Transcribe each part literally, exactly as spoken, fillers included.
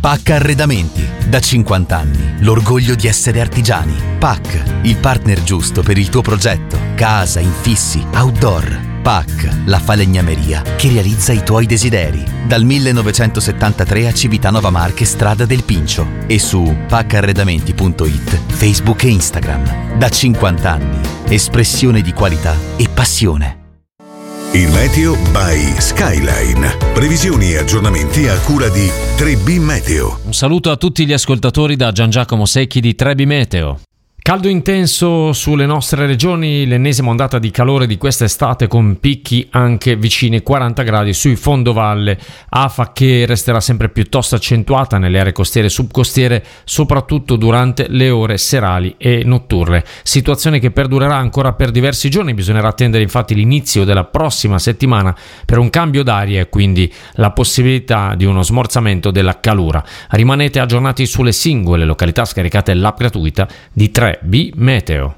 P A C Arredamenti, da cinquanta anni, l'orgoglio di essere artigiani. P A C, il partner giusto per il tuo progetto, casa, infissi, outdoor. P A C, la falegnameria che realizza i tuoi desideri. Dal millenovecentosettantatré a Civitanova Marche, strada del Pincio, e su pacarredamenti punto it, Facebook e Instagram. Da cinquanta anni, espressione di qualità e passione. Il meteo by Skyline. Previsioni e aggiornamenti a cura di tre B Meteo. Un saluto a tutti gli ascoltatori da Gian Giacomo Secchi di tre B Meteo. Caldo intenso sulle nostre regioni, l'ennesima ondata di calore di quest'estate con picchi anche vicini ai quaranta gradi sui fondovalle, afa che resterà sempre piuttosto accentuata nelle aree costiere e subcostiere, soprattutto durante le ore serali e notturne. Situazione che perdurerà ancora per diversi giorni, bisognerà attendere infatti l'inizio della prossima settimana per un cambio d'aria e quindi la possibilità di uno smorzamento della calura. Rimanete aggiornati sulle singole località, scaricate l'app gratuita di tre B Meteo.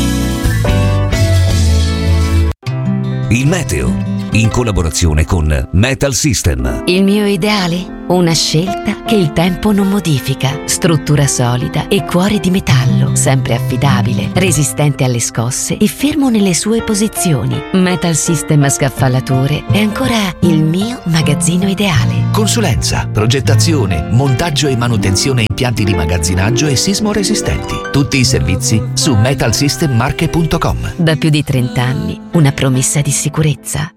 Il meteo, in collaborazione con Metal System. Il mio ideale? Una scelta che il tempo non modifica. Struttura solida e cuore di metallo, sempre affidabile, resistente alle scosse e fermo nelle sue posizioni. Metal System Scaffalature è ancora il mio magazzino ideale. Consulenza, progettazione, montaggio e manutenzione impianti di magazzinaggio e sismo resistenti. Tutti i servizi su metal system marche punto com. Da più di trenta anni, una promessa di sicurezza.